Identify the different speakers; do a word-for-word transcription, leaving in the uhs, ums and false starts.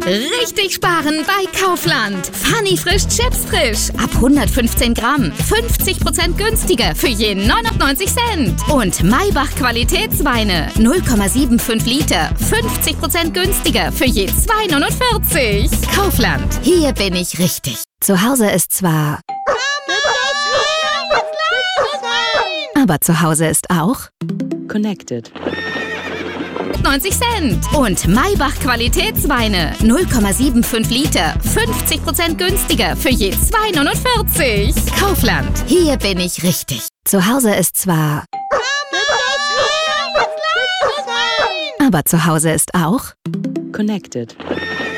Speaker 1: Richtig sparen bei Kaufland. Funny Frisch Chips frisch. Ab hundertfünfzehn Gramm. fünfzig Prozent günstiger für je neunundneunzig Cent. Und Maybach Qualitätsweine. null Komma fünfundsiebzig Liter. fünfzig Prozent günstiger für je zwei neunundvierzig. Kaufland. Hier bin ich richtig. Zu Hause ist zwar... Aber zu Hause ist auch...
Speaker 2: Connected.
Speaker 1: neunzig Cent. Und Maybach Qualitätsweine. null Komma fünfundsiebzig Liter. fünfzig Prozent günstiger für je zwei neunundvierzig. Kaufland. Hier bin ich richtig. Zu Hause ist zwar... Aber zu Hause ist auch...
Speaker 2: Connected.